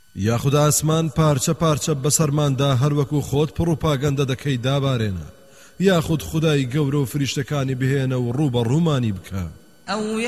یاخود ئاسمان پارچە پارچە بەسەرماندا هەروەکو خۆت پڕ و پاگەندە دەکەی دابارێنە، یاخود خودای گەورە و فریشتەکانی بهێنە و ڕوو بە ڕوومانی بکە.